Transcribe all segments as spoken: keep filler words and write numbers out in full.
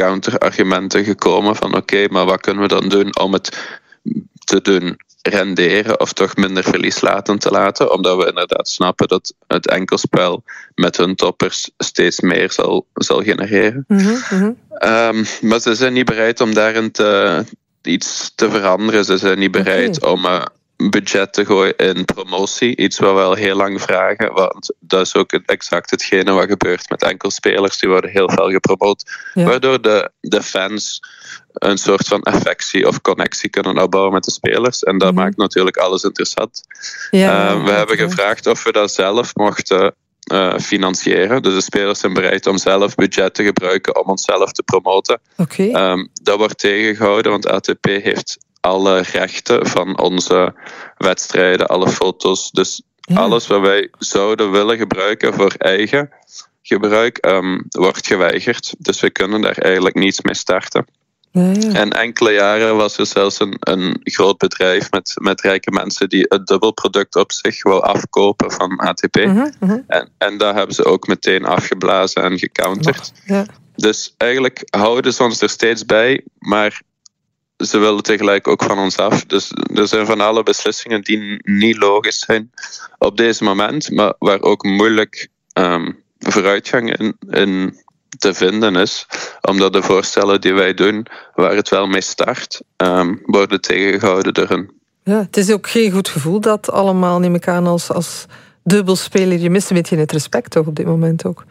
counterargumenten gekomen van oké, okay, maar wat kunnen we dan doen om het te doen renderen of toch minder verlieslatend te laten, omdat we inderdaad snappen dat het enkelspel met hun toppers steeds meer zal, zal genereren. Mm-hmm, mm-hmm. Um, maar ze zijn niet bereid om daarin te, iets te veranderen. Ze zijn niet bereid okay. om uh, budget te gooien in promotie. Iets wat we al heel lang vragen, want dat is ook exact hetgene wat gebeurt met enkelspelers. Die worden heel veel gepromoot, ja. waardoor de, de fans een soort van affectie of connectie kunnen opbouwen met de spelers. En dat mm-hmm. maakt natuurlijk alles interessant. Ja, uh, we ja, hebben ja. gevraagd of we dat zelf mochten uh, financieren. Dus de spelers zijn bereid om zelf budget te gebruiken om onszelf te promoten. Okay. Um, dat wordt tegengehouden, want A T P heeft alle rechten van onze wedstrijden, alle foto's. Dus ja. alles wat wij zouden willen gebruiken voor eigen gebruik, um, wordt geweigerd. Dus we kunnen daar eigenlijk niets mee starten. Ja, ja. En enkele jaren was er zelfs een, een groot bedrijf met, met rijke mensen die het dubbelproduct op zich wou afkopen van A T P. Uh-huh, uh-huh. En, en dat hebben ze ook meteen afgeblazen en gecounterd. Ja. Dus eigenlijk houden ze ons er steeds bij, maar ze willen tegelijk ook van ons af. Dus er zijn van alle beslissingen die niet logisch zijn op deze moment, maar waar ook moeilijk um, vooruitgang in, in te vinden is, omdat de voorstellen die wij doen, waar het wel mee start, um, worden tegengehouden door hun. Ja, het is ook geen goed gevoel dat allemaal, neem ik aan, als, als dubbelspeler. Je mist een beetje het respect toch op dit moment ook?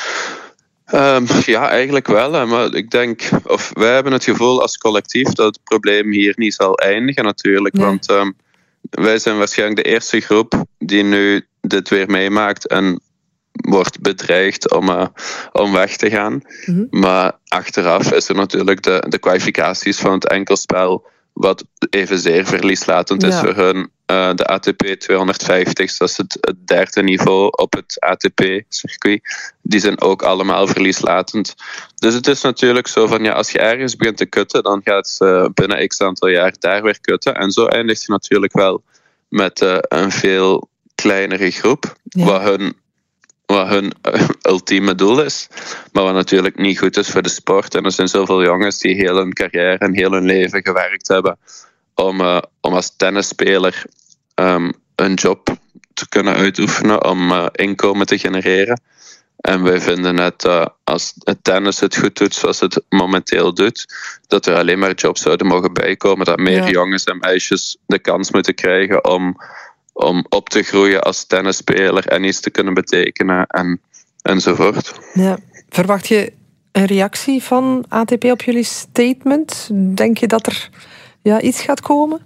Um, ja, eigenlijk wel. Hè, maar ik denk, of wij hebben het gevoel als collectief dat het probleem hier niet zal eindigen natuurlijk. Nee. Want um, wij zijn waarschijnlijk de eerste groep die nu dit weer meemaakt en wordt bedreigd om, uh, om weg te gaan. Mm-hmm. Maar achteraf is er natuurlijk de, de kwalificaties van het enkelspel, wat evenzeer verlieslatend is ja. voor hun. Uh, de A T P tweehonderdvijftig, dat is het, het derde niveau op het A T P-circuit. Die zijn ook allemaal verlieslatend. Dus het is natuurlijk zo van, ja, als je ergens begint te kutten, dan gaat ze binnen x aantal jaar daar weer kutten. En zo eindigt je natuurlijk wel met uh, een veel kleinere groep, ja. wat hun wat hun uh, ultieme doel is, maar wat natuurlijk niet goed is voor de sport. En er zijn zoveel jongens die heel hun carrière en heel hun leven gewerkt hebben om, uh, om als tennisspeler um, een job te kunnen uitoefenen, om uh, inkomen te genereren. En wij vinden net uh, als het tennis het goed doet zoals het momenteel doet, dat er alleen maar jobs zouden mogen bijkomen, dat meer ja. jongens en meisjes de kans moeten krijgen om om op te groeien als tennisspeler en iets te kunnen betekenen en, enzovoort. Ja. Verwacht je een reactie van A T P op jullie statement? Denk je dat er ja, iets gaat komen?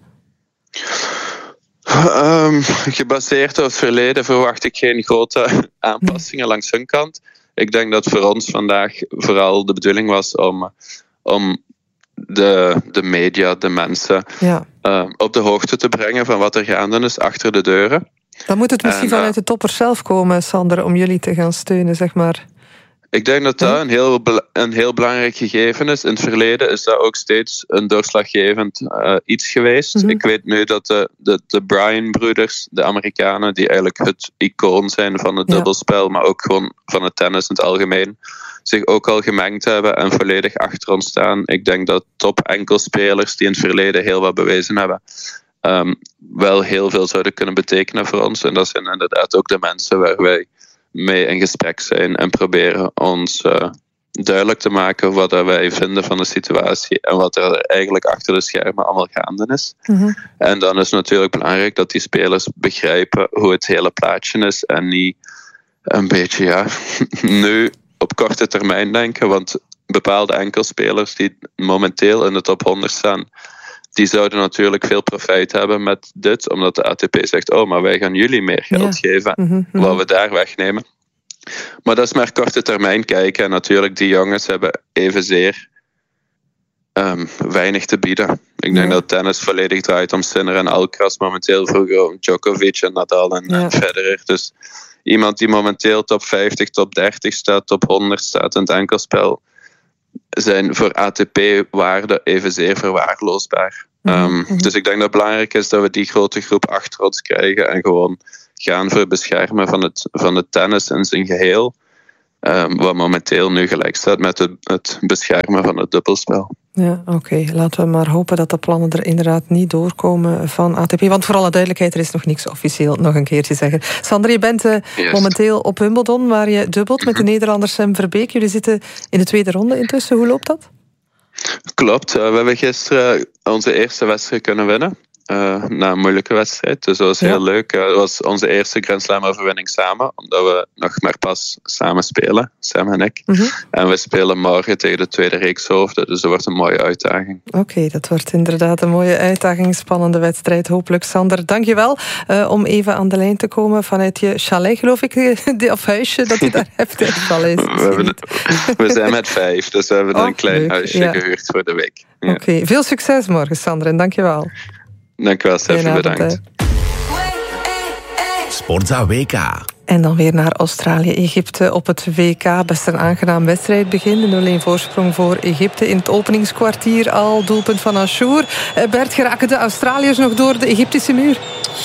Um, gebaseerd op het verleden verwacht ik geen grote aanpassingen langs hun kant. Ik denk dat voor ons vandaag vooral de bedoeling was om, om de, de media, de mensen, ja. uh, op de hoogte te brengen van wat er gaande is achter de deuren. Dan moet het misschien en, uh, vanuit de toppers zelf komen, Sander, om jullie te gaan steunen, zeg maar. Ik denk dat dat een heel, een heel belangrijk gegeven is. In het verleden is dat ook steeds een doorslaggevend uh, iets geweest. Mm-hmm. Ik weet nu dat de, de, de Bryan-broeders, de Amerikanen, die eigenlijk het icoon zijn van het ja. dubbelspel, maar ook gewoon van het tennis in het algemeen, zich ook al gemengd hebben en volledig achter ons staan. Ik denk dat top enkelspelers die in het verleden heel wat bewezen hebben, um, wel heel veel zouden kunnen betekenen voor ons. En dat zijn inderdaad ook de mensen waar wij mee in gesprek zijn en proberen ons uh, duidelijk te maken wat wij vinden van de situatie en wat er eigenlijk achter de schermen allemaal gaande is. Mm-hmm. En dan is het natuurlijk belangrijk dat die spelers begrijpen hoe het hele plaatje is en niet een beetje ja, nu op korte termijn denken, want bepaalde enkelspelers die momenteel in de top honderd staan, die zouden natuurlijk veel profijt hebben met dit, omdat de A T P zegt, oh, maar wij gaan jullie meer geld ja. geven, mm-hmm. wat we daar wegnemen. Maar dat is maar korte termijn kijken. En natuurlijk, die jongens hebben evenzeer um, weinig te bieden. Ik denk ja. dat tennis volledig draait om Sinner en Alcaraz, momenteel vroeger om Djokovic en Nadal en, ja. en Federer. Dus iemand die momenteel top vijftig, top dertig staat, top honderd staat in het enkelspel, zijn voor A T P-waarden evenzeer verwaarloosbaar. Mm-hmm. Um, dus ik denk dat het belangrijk is dat we die grote groep achter ons krijgen en gewoon gaan voor het beschermen van het, van het tennis in zijn geheel. uh, wat momenteel nu gelijk staat met het, het beschermen van het dubbelspel. Ja, oké. Okay. Laten we maar hopen dat de plannen er inderdaad niet doorkomen van A T P. Want voor alle duidelijkheid, er is nog niks officieel, nog een keertje zeggen. Sander, je bent uh, momenteel op Wimbledon, waar je dubbelt met de Nederlander Sam Verbeek. Jullie zitten in de tweede ronde intussen. Hoe loopt dat? Klopt. Uh, we hebben gisteren onze eerste wedstrijd kunnen winnen. Uh, na een moeilijke wedstrijd. Dus dat was heel ja. leuk. Uh, dat was onze eerste Grand Slam overwinning samen. Omdat we nog maar pas samen spelen. Sam en ik. Mm-hmm. En we spelen morgen tegen de tweede reekshoofden. Dus dat wordt een mooie uitdaging. Oké, okay, dat wordt inderdaad een mooie uitdaging. Spannende wedstrijd. Hopelijk, Sander. Dank je wel uh, om even aan de lijn te komen vanuit je chalet, geloof ik. Of huisje dat je daar hebt. Chalet is we, hebben, we zijn met vijf. Dus we hebben oh, een klein leuk. huisje ja. gehuurd voor de week. Ja. Oké, okay. Veel succes morgen, Sander. En dank je wel. Dank u wel, Stefan. Bedankt. Sportza W K. En dan weer naar Australië-Egypte op het W K. Best een aangenaam wedstrijdbegin. De nul-een voorsprong voor Egypte in het openingskwartier al. Doelpunt van Ashour. Bert, geraken de Australiërs nog door de Egyptische muur?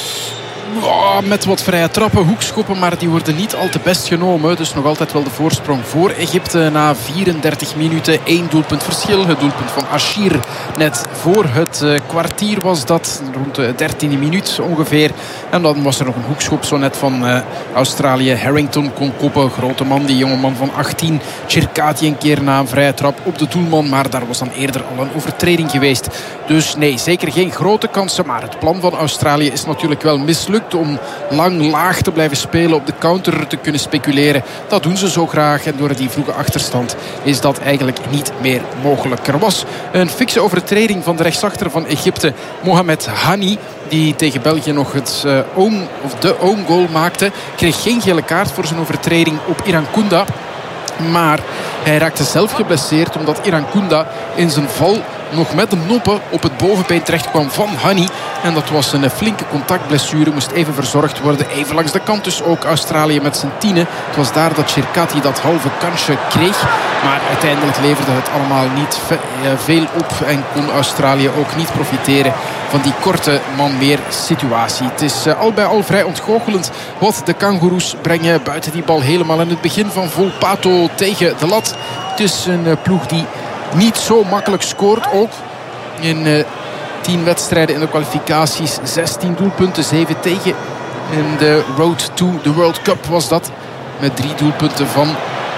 Oh, met wat vrije trappen, hoekschoppen, maar die worden niet al te best genomen. Dus nog altijd wel de voorsprong voor Egypte na vierendertig minuten. Eén doelpunt verschil. Het doelpunt van Ashir net voor het uh, kwartier was dat. Rond de dertiende minuut ongeveer. En dan was er nog een hoekschop zo net van uh, Australië. Harrington kon koppen. Grote man, die jonge man van achttien. Chirkati een keer na een vrije trap op de doelman. Maar daar was dan eerder al een overtreding geweest. Dus nee, zeker geen grote kansen. Maar het plan van Australië is natuurlijk wel mislukt. Om lang laag te blijven spelen, op de counter te kunnen speculeren. Dat doen ze zo graag. En door die vroege achterstand is dat eigenlijk niet meer mogelijk. Er was een fikse overtreding van de rechtsachter van Egypte, Mohamed Hani, die tegen België nog het uh, own, of de own goal maakte. Kreeg geen gele kaart voor zijn overtreding op Irankunda. Maar hij raakte zelf geblesseerd omdat Irankunda in zijn val nog met de noppen op het bovenbeen terecht kwam van Hani. En dat was een flinke contactblessure. Moest even verzorgd worden. Even langs de kant dus ook Australië met zijn tienen. Het was daar dat Chirkati dat halve kansje kreeg. Maar uiteindelijk leverde het allemaal niet veel op. En kon Australië ook niet profiteren van die korte man-meer situatie. Het is al bij al vrij ontgoochelend wat de Kangaroes brengen. Buiten die bal helemaal in het begin van Volpato tegen de lat. Het is een ploeg die niet zo makkelijk scoort ook. In uh, tien wedstrijden in de kwalificaties. zestien doelpunten, zeven tegen. In de road to the World Cup was dat. Met drie doelpunten van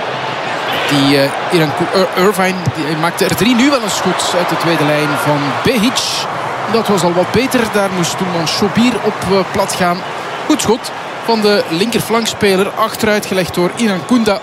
die uh, Iran uh, Irvine. Die maakte er drie. Nu wel een schot uit de tweede lijn van Behic. Dat was al wat beter. Daar moest doelman Shobir op uh, plat gaan. Goed schot van de linkerflankspeler. Achteruit gelegd door Irankunda.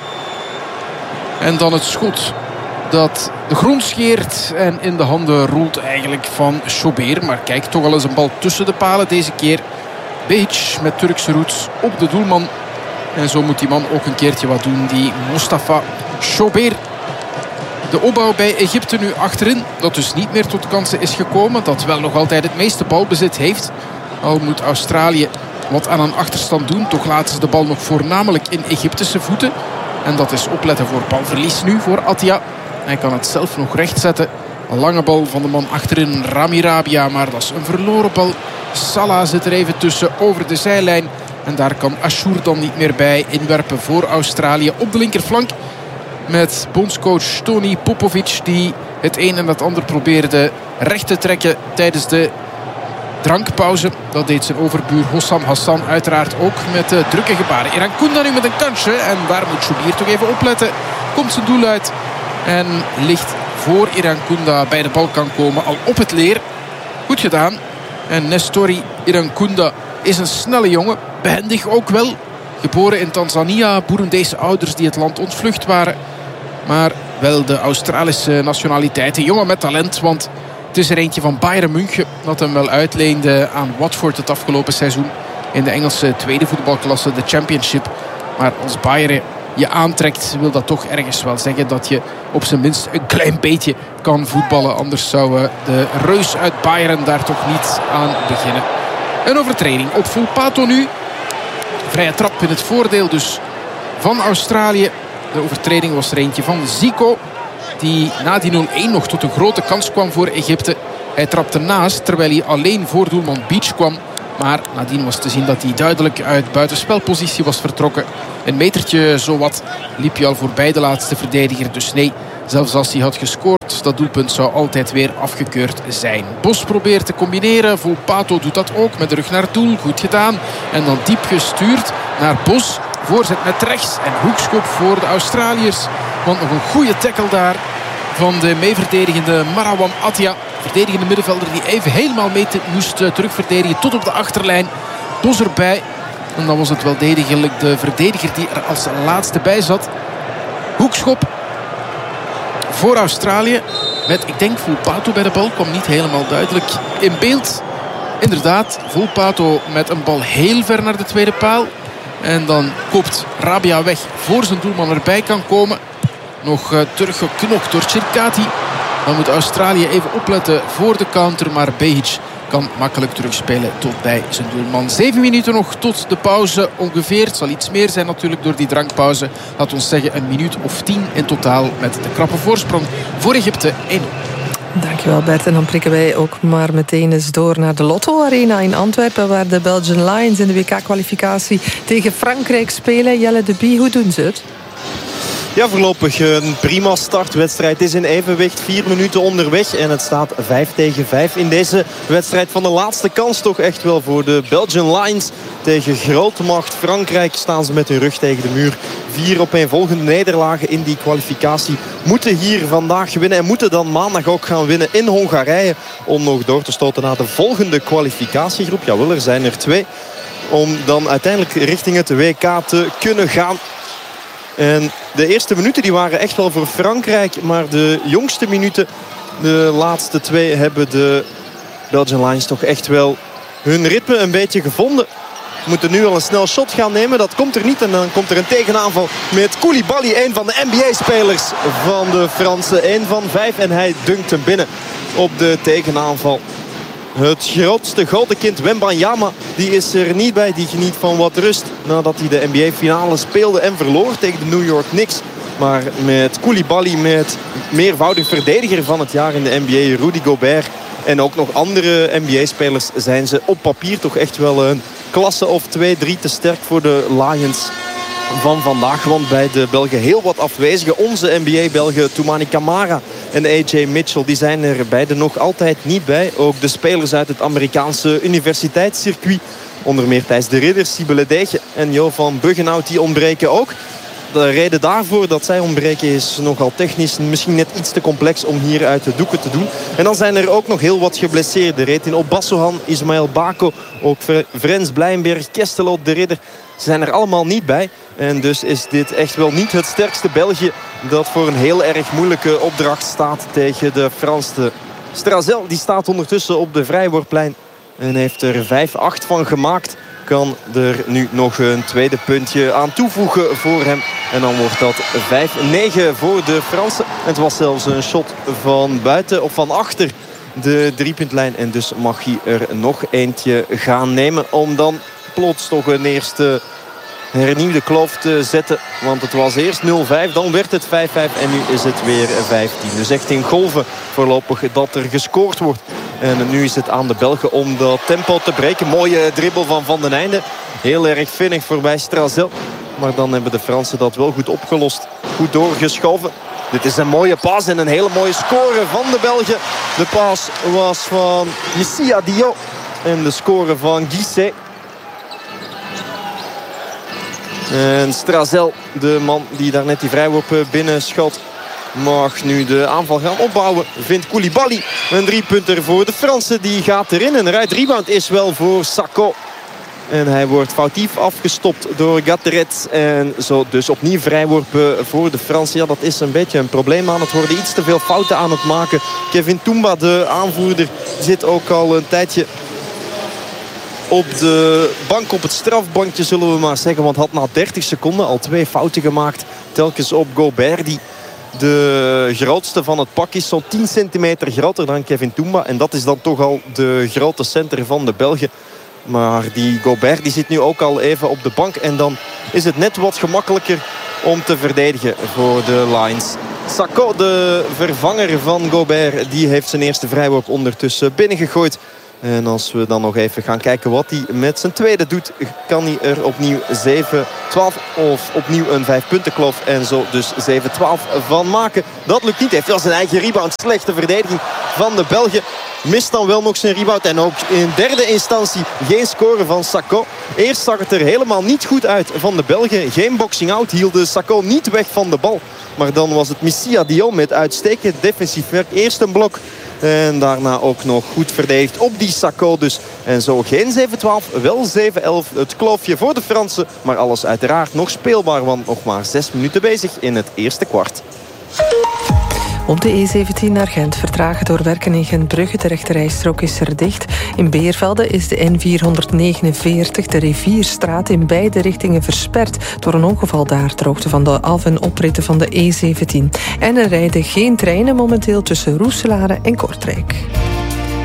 En dan het schot dat de grond scheert en in de handen roelt eigenlijk van Shobir. Maar kijk, toch al eens een bal tussen de palen deze keer. Behic met Turkse roots op de doelman. En zo moet die man ook een keertje wat doen, die Mustafa Shobir. De opbouw bij Egypte nu achterin, dat dus niet meer tot kansen is gekomen. Dat wel nog altijd het meeste balbezit heeft. Al moet Australië wat aan een achterstand doen. Toch laten ze de bal nog voornamelijk in Egyptische voeten. En dat is opletten voor balverlies nu voor Attia. Hij kan het zelf nog rechtzetten. Een lange bal van de man achterin, Rami Rabia. Maar dat is een verloren bal. Salah zit er even tussen over de zijlijn. En daar kan Ashour dan niet meer bij inwerpen voor Australië op de linkerflank. Met bondscoach Tony Popovic, die het een en het ander probeerde recht te trekken tijdens de drankpauze. Dat deed zijn overbuur Hossam Hassan uiteraard ook met uh, drukke gebaren. Irankunda nu met een kansje. En daar moet Shobir toch even opletten. Komt zijn doel uit. En ligt voor Irankunda bij de bal kan komen al op het leer. Goed gedaan. En Nestori Irankunda is een snelle jongen. Behendig ook wel. Geboren in Tanzania. Boerendese ouders die het land ontvlucht waren. Maar wel de Australische nationaliteit. Een jongen met talent. Want het is er eentje van Bayern München. Dat hem wel uitleende aan Watford het afgelopen seizoen. In de Engelse tweede voetbalklasse, de Championship. Maar als Bayern je aantrekt, wil dat toch ergens wel zeggen dat je op zijn minst een klein beetje kan voetballen. Anders zou de reus uit Bayern daar toch niet aan beginnen. Een overtreding op Volpato nu. Vrije trap in het voordeel dus van Australië. De overtreding was er eentje van Zico, die na die nul-een nog tot een grote kans kwam voor Egypte. Hij trapte naast terwijl hij alleen voor doelman Beach kwam. Maar nadien was te zien dat hij duidelijk uit buitenspelpositie was vertrokken. Een metertje zowat liep hij al voorbij de laatste verdediger. Dus nee, zelfs als hij had gescoord, dat doelpunt zou altijd weer afgekeurd zijn. Bos probeert te combineren. Volpato doet dat ook met de rug naar het doel. Goed gedaan. En dan diep gestuurd naar Bos. Voorzet met rechts en hoekschop voor de Australiërs. Want nog een goede tackle daar van de meeverdedigende Marwan Attia. Verdedigende middenvelder die even helemaal mee te, moest uh, terugverdedigen tot op de achterlijn. Bos erbij. En dan was het wel degelijk de verdediger die er als laatste bij zat. Hoekschop voor Australië. Met, ik denk, Volpato bij de bal. Kwam niet helemaal duidelijk in beeld. Inderdaad, Volpato met een bal heel ver naar de tweede paal. En dan koopt Rabia weg voor zijn doelman erbij kan komen. Nog uh, teruggeknokt door Chirkati. Dan moet Australië even opletten voor de counter. Maar Behic kan makkelijk terugspelen tot bij zijn doelman. Zeven minuten nog tot de pauze ongeveer. Het zal iets meer zijn natuurlijk door die drankpauze. Laat ons zeggen een minuut of tien in totaal met de krappe voorsprong voor Egypte één nul. Dankjewel Bert. En dan prikken wij ook maar meteen eens door naar de Lotto Arena in Antwerpen, waar de Belgian Lions in de W K-kwalificatie tegen Frankrijk spelen. Jelle de Bie, hoe doen ze het? Ja, voorlopig een prima startwedstrijd. Het is in evenwicht, vier minuten onderweg. En het staat vijf tegen vijf in deze wedstrijd van de laatste kans. Toch echt wel voor de Belgian Lions. Tegen grootmacht Frankrijk staan ze met hun rug tegen de muur. Vier opeenvolgende nederlagen in die kwalificatie. Moeten hier vandaag winnen en moeten dan maandag ook gaan winnen in Hongarije. Om nog door te stoten naar de volgende kwalificatiegroep. Jawel, er zijn er twee. Om dan uiteindelijk richting het W K te kunnen gaan. En de eerste minuten die waren echt wel voor Frankrijk. Maar de jongste minuten, de laatste twee, hebben de Belgian Lions toch echt wel hun ritme een beetje gevonden. We moeten nu al een snel shot gaan nemen. Dat komt er niet. En dan komt er een tegenaanval met Koulibaly. Een van de N B A-spelers van de Fransen. Een van vijf en hij dunkt hem binnen op de tegenaanval. Het grootste gouden kind Wembanyama, die is er niet bij. Die geniet van wat rust nadat hij de N B A-finale speelde en verloor tegen de New York Knicks. Maar met Koulibaly, met meervoudig verdediger van het jaar in de N B A, Rudy Gobert. En ook nog andere N B A-spelers zijn ze op papier toch echt wel een klasse of twee, drie te sterk voor de Lions van vandaag. Want bij de Belgen heel wat afwezigen. Onze N B A-Belgen Toumani Camara en A J Mitchell, die zijn er beide nog altijd niet bij. Ook de spelers uit het Amerikaanse universiteitscircuit, onder meer Thijs de Ridder, Sibylle Deegje en Jo van Buggenhout, die ontbreken ook. De reden daarvoor dat zij ontbreken is nogal technisch misschien net iets te complex om hier uit de doeken te doen. En dan zijn er ook nog heel wat geblesseerden. Retin Obassohan, Ismaël Bako, ook Frens Blijnberg, Kestelot, de Ridder. Ze zijn er allemaal niet bij. En dus is dit echt wel niet het sterkste België dat voor een heel erg moeilijke opdracht staat tegen de Fransen. Strazel die staat ondertussen op de vrijworplijn en heeft er vijf acht van gemaakt. Kan er nu nog een tweede puntje aan toevoegen voor hem. En dan wordt dat vijf negen voor de Fransen. Het was zelfs een shot van buiten of van achter de driepuntlijn. En dus mag hij er nog eentje gaan nemen om dan plots toch een eerste hernieuwde kloof te zetten. Want het was eerst nul vijf, dan werd het vijf vijf en nu is het weer vijftien. Dus echt in golven voorlopig dat er gescoord wordt. En nu is het aan de Belgen om dat tempo te breken. Mooie dribbel van Van den Einde. Heel erg vinnig voorbij Strazel. Maar dan hebben de Fransen dat wel goed opgelost. Goed doorgeschoven. Dit is een mooie paas en een hele mooie score van de Belgen. De paas was van Issa Diop. En de score van Guisset. En Strazel, de man die daar net die vrijworp binnen schot, mag nu de aanval gaan opbouwen. Vindt Koulibaly een driepunter voor de Fransen. Die gaat erin. En eruit rebound is wel voor Sakho. En hij wordt foutief afgestopt door Gateret. En zo dus opnieuw vrijworpen voor de Fransen. Ja, dat is een beetje een probleem aan het worden. Iets te veel fouten aan het maken. Kevin Toumba, de aanvoerder, zit ook al een tijdje op de bank, op het strafbankje zullen we maar zeggen. Want had na dertig seconden al twee fouten gemaakt. Telkens op Gobert, die de grootste van het pak is. Zo'n tien centimeter groter dan Kevin Toumba. En dat is dan toch al de grote center van de Belgen. Maar die Gobert die zit nu ook al even op de bank. En dan is het net wat gemakkelijker om te verdedigen voor de Lions. Sakho, de vervanger van Gobert, die heeft zijn eerste vrijworp ondertussen binnengegooid. En als we dan nog even gaan kijken wat hij met zijn tweede doet, kan hij er opnieuw zeven twaalf of opnieuw een vijf punten kloof en zo dus zeven twaalf van maken. Dat lukt niet. Hij heeft wel zijn eigen rebound. Slechte verdediging van de Belgen. Mist dan wel nog zijn rebound. En ook in derde instantie geen score van Sacco. Eerst zag het er helemaal niet goed uit van de Belgen. Geen boxing out. Hielden Sacco niet weg van de bal. Maar dan was het Missia Dion met uitstekend defensief werk. Eerst een blok. En daarna ook nog goed verdedigd op die Sacco dus. En zo geen zeven twaalf, wel zeven elf. Het kloofje voor de Fransen. Maar alles uiteraard nog speelbaar. Want nog maar zes minuten bezig in het eerste kwart. Op de E zeventien naar Gent vertragen door werken in Gentbrugge. De rechterrijstrook is er dicht. In Beervelde is de N vierhonderdnegenenveertig, de Rivierstraat, in beide richtingen versperd door een ongeval daar ter hoogte van de af- en opritten van de E zeventien. En er rijden geen treinen momenteel tussen Roeselare en Kortrijk.